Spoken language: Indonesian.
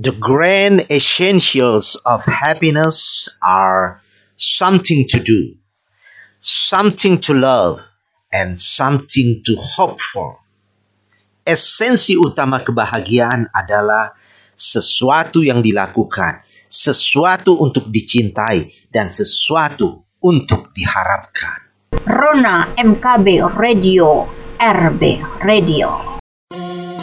The grand essentials of happiness are something to do, something to love, and something to hope for. Esensi utama kebahagiaan adalah sesuatu yang dilakukan, sesuatu untuk dicintai, dan sesuatu untuk diharapkan. Rona MKB Radio, RB Radio.